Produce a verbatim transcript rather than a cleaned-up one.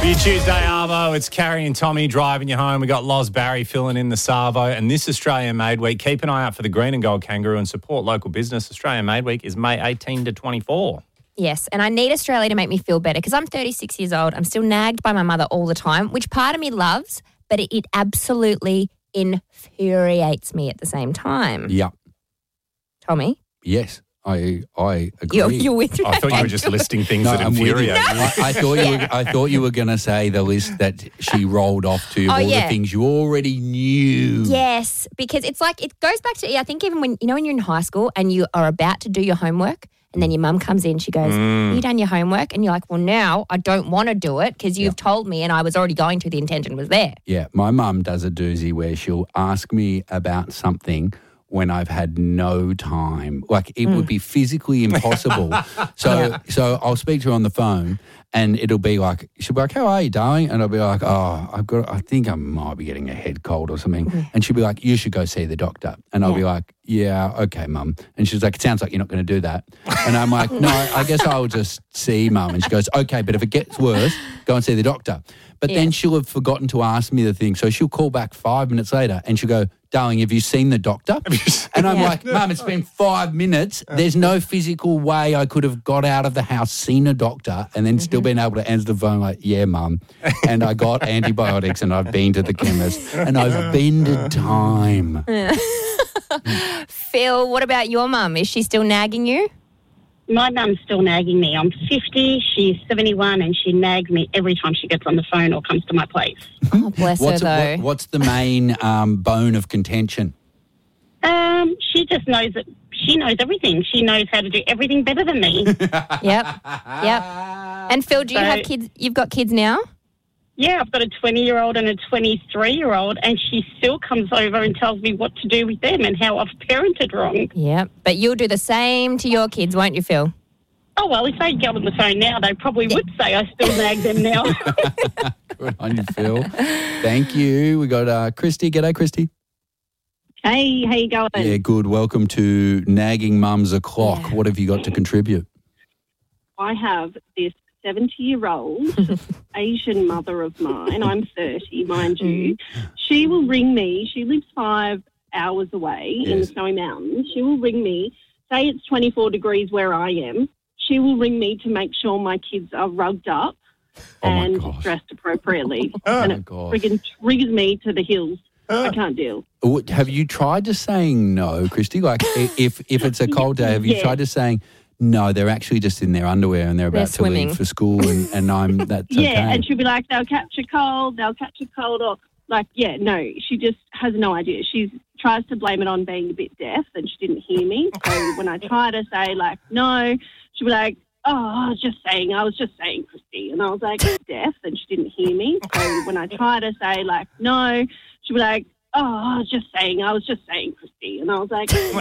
For your Tuesday Arvo, it's Carrie and Tommy driving you home. We got Loz Barry filling in the Savo, and this Australian Made Week. Keep an eye out for the green and gold kangaroo and support local business. Australian Made Week is May eighteenth to twenty-fourth. Yes, and I need Australia to make me feel better because I'm thirty-six years old. I'm still nagged by my mother all the time, which part of me loves, but it, it absolutely infuriates me at the same time. Yeah. Tommy? Yes. I I agree. You're, you're with me. I thought you were just listing things No, that I'm with you. infuriate you. I, I thought you were, I thought you were going to say the list that she rolled off to Oh, all yeah. the things you already knew. Yes, because it's like it goes back to, I think even when, you know, when you're in high school and you are about to do your homework and then your mum comes in, she goes, have you done your homework? And you're like, well, now I don't want to do it because you've Yep. told me and I was already going to, the intention was there. Yeah, my mum does a doozy where she'll ask me about something when I've had no time. Like it would be physically impossible. So Yeah. so I'll speak to her on the phone and it'll be like, she'll be like, how are you, darling? And I'll be like, oh, I've got, I think I might be getting a head cold or something. And she'll be like, you should go see the doctor. And I'll be like, yeah, okay, mum. And she's like, it sounds like you're not going to do that. And I'm like, no, I guess I'll just see mum. And she goes, okay, but if it gets worse, go and see the doctor. But Yeah. then she'll have forgotten to ask me the thing. So she'll call back five minutes later and she'll go, darling, have you seen the doctor? And I'm Yeah. like, Mum, it's been five minutes. There's no physical way I could have got out of the house, seen a doctor, and then still been able to answer the phone like, yeah, Mum. And I got antibiotics and I've been to the chemist and I've bended time. Phil, what about your mum? Is she still nagging you? My mum's still nagging me. I'm fifty, she's seventy-one, and she nags me every time she gets on the phone or comes to my place. Oh, bless What's, her though. what, what's the main um, bone of contention? Um, she just knows that she knows everything. She knows how to do everything better than me. Yep, yep. And Phil, do you So- have kids? You've got kids now? Yeah, I've got a twenty-year-old and a twenty-three-year-old, and she still comes over and tells me what to do with them and how I've parented wrong. Yep. But you'll do the same to your kids, won't you, Phil? Oh, well, if they get on the phone now, they probably would say I still nag them now. Good on you, Phil. Thank you. We got uh, Christy. G'day, Christy. Hey, how you going? Yeah, good. Welcome to Nagging Mums O'Clock. Yeah. What have you got to contribute? I have this seventy-year-old Asian mother of mine. I'm thirty, mind you. She will ring me. She lives five hours away in the Yes. Snowy Mountains. She will ring me. Say it's twenty-four degrees where I am. She will ring me to make sure my kids are rugged up Oh, my and gosh. dressed appropriately. Oh, and my it gosh. friggin' triggers me to the hills. I can't deal. What- Have you tried to saying no, Christy? Like i- if if it's a cold day, have you Yeah. tried to saying no? They're actually just in their underwear and they're They're about to swimming. leave for school, and, and I'm that's Yeah, okay. and she'll be like, they'll catch a cold, they'll catch a cold, or like, yeah, no, she just has no idea. She tries to blame it on being a bit deaf and she didn't hear me. So when I try to say, like, no, she'll be like, oh, I was just saying, I was just saying, Christy. And I was like, deaf, and she didn't hear me. So when I try to say, like, no, she'll be like, oh, I was just saying, I was just saying, Christy. And I was like,